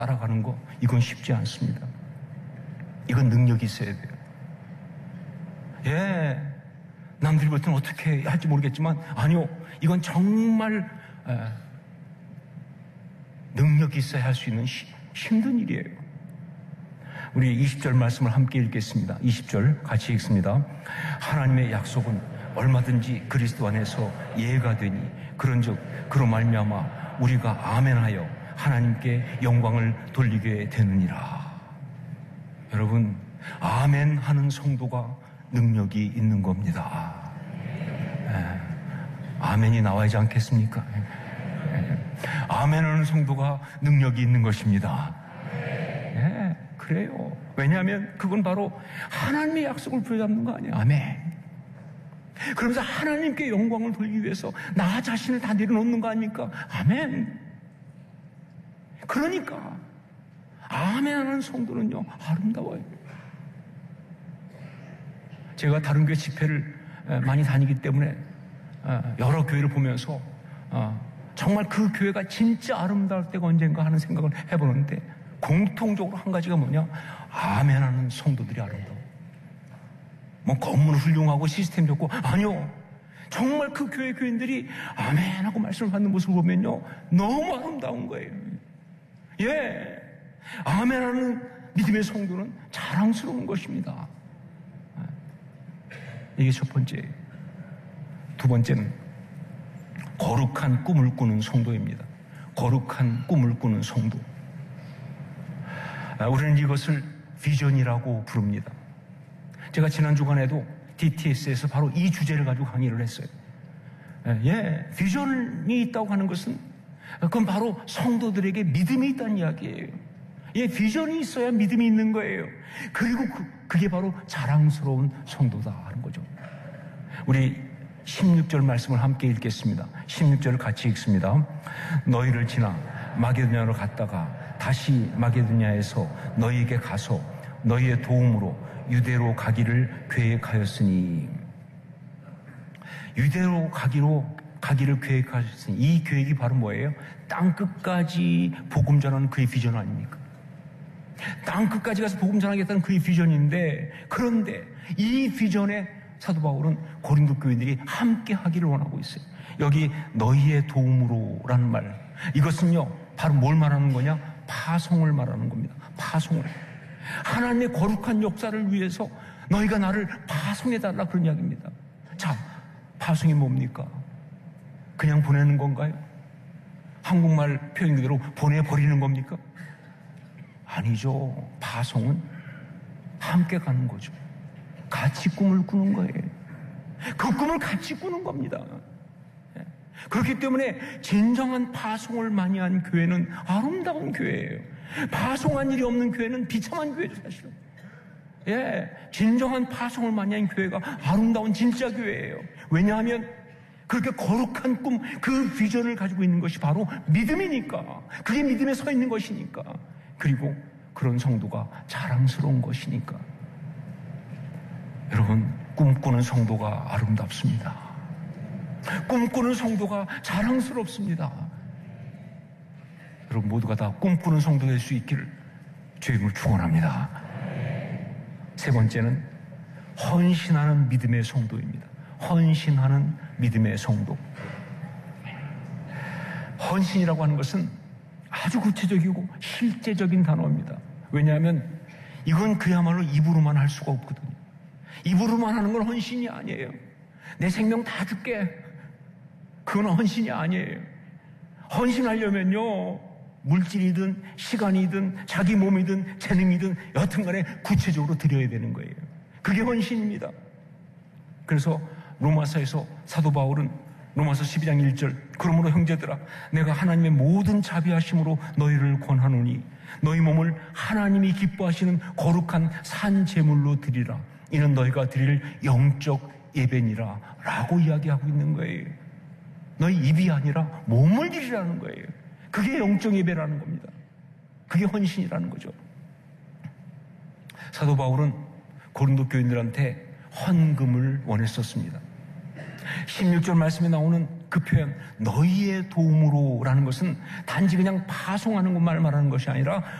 따라가는 거, 이건 쉽지 않습니다. 이건 능력이 있어야 돼요. 예, 남들이 볼 때는 어떻게 할지 모르겠지만 아니요, 이건 정말 능력이 있어야 할 수 있는 힘든 일이에요. 우리 20절 말씀을 함께 읽겠습니다. 20절 같이 읽습니다. 하나님의 약속은 얼마든지 그리스도 안에서 예가 되니 그런즉 그로 말미암아 우리가 아멘하여 하나님께 영광을 돌리게 되느니라. 여러분, 아멘하는 성도가 능력이 있는 겁니다. 아멘이 나와야지 않겠습니까? 아멘하는 성도가 능력이 있는 것입니다. 네, 그래요. 왜냐하면 그건 바로 하나님의 약속을 부여잡는 거 아니에요. 아멘. 그러면서 하나님께 영광을 돌리기 위해서 나 자신을 다 내려놓는 거 아닙니까? 아멘. 그러니까 아멘하는 성도는요, 아름다워요. 제가 다른 교회 집회를 많이 다니기 때문에 여러 교회를 보면서 정말 그 교회가 진짜 아름다울 때가 언젠가 하는 생각을 해보는데 공통적으로 한 가지가 뭐냐? 아멘하는 성도들이 아름다워. 뭐 건물 훌륭하고 시스템 좋고, 아니요, 정말 그 교회 교인들이 아멘하고 말씀을 받는 모습을 보면요, 너무 아름다운 거예요. 예, 아멘하는 믿음의 성도는 자랑스러운 것입니다. 이게 첫 번째예요. 두 번째는 거룩한 꿈을 꾸는 성도입니다. 거룩한 꿈을 꾸는 성도. 우리는 이것을 비전이라고 부릅니다. 제가 지난 주간에도 DTS에서 바로 이 주제를 가지고 강의를 했어요. 예, 비전이 있다고 하는 것은 그건 바로 성도들에게 믿음이 있다는 이야기예요. 예, 비전이 있어야 믿음이 있는 거예요. 그리고 그게 바로 자랑스러운 성도다 하는 거죠. 우리 16절 말씀을 함께 읽겠습니다. 16절 같이 읽습니다. 너희를 지나 마게도냐로 갔다가 다시 마게도냐에서 너희에게 가서 너희의 도움으로 유대로 가기를 계획하였으니, 유대로 가기를 계획하셨으니, 이 계획이 바로 뭐예요? 땅끝까지 복음 전하는 그의 비전 아닙니까? 땅끝까지 가서 복음 전하겠다는 그의 비전인데, 그런데 이 비전에 사도 바울은 고린도 교인들이 함께 하기를 원하고 있어요. 여기 너희의 도움으로라는 말, 이것은요 바로 뭘 말하는 거냐? 파송을 말하는 겁니다. 파송을. 하나님의 거룩한 역사를 위해서 너희가 나를 파송해달라, 그런 이야기입니다. 자, 파송이 뭡니까? 그냥 보내는 건가요? 한국말 표현 그대로 보내버리는 겁니까? 아니죠. 파송은 함께 가는 거죠. 같이 꿈을 꾸는 거예요. 그 꿈을 같이 꾸는 겁니다. 그렇기 때문에 진정한 파송을 많이 한 교회는 아름다운 교회예요. 파송한 일이 없는 교회는 비참한 교회죠, 사실은. 예, 진정한 파송을 많이 한 교회가 아름다운 진짜 교회예요. 왜냐하면 그렇게 거룩한 꿈, 그 비전을 가지고 있는 것이 바로 믿음이니까. 그게 믿음에 서 있는 것이니까. 그리고 그런 성도가 자랑스러운 것이니까. 여러분, 꿈꾸는 성도가 아름답습니다. 꿈꾸는 성도가 자랑스럽습니다. 여러분 모두가 다 꿈꾸는 성도 될 수 있기를 주님을 축원합니다. 세 번째는 헌신하는 믿음의 성도입니다. 헌신하는 믿음의 성도. 헌신이라고 하는 것은 아주 구체적이고 실제적인 단어입니다. 왜냐하면 이건 그야말로 입으로만 할 수가 없거든요. 입으로만 하는 건 헌신이 아니에요. 내 생명 다 줄게, 그건 헌신이 아니에요. 헌신하려면요, 물질이든 시간이든 자기 몸이든 재능이든 여튼간에 구체적으로 드려야 되는 거예요. 그게 헌신입니다. 그래서 로마서에서 사도 바울은 로마서 12장 1절, 그러므로 형제들아 내가 하나님의 모든 자비하심으로 너희를 권하노니 너희 몸을 하나님이 기뻐하시는 거룩한 산 제물로 드리라. 이는 너희가 드릴 영적 예배니라 라고 이야기하고 있는 거예요. 너희 입이 아니라 몸을 드리라는 거예요. 그게 영적 예배라는 겁니다. 그게 헌신이라는 거죠. 사도 바울은 고린도 교인들한테 헌금을 원했었습니다. 16절 말씀에 나오는 그 표현 너희의 도움으로라는 것은 단지 그냥 파송하는 것만 말하는 것이 아니라